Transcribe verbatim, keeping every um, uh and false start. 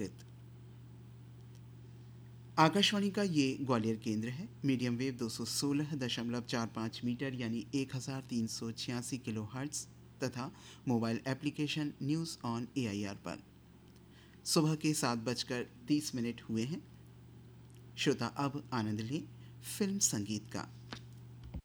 संस्कृत। आकाशवाणी का ये ग्वालियर केंद्र है। मीडियम वेव दो सौ सोलह दशमलव चार पाँच मीटर यानी एक हज़ार तीन सौ छियासी किलो हर्ट्ज़ तथा mobile application news on A I R पर। सुबह के सात बजकर तीस मिनट हुए हैं। श्रोता अब आनंद लें फिल्म संगीत का।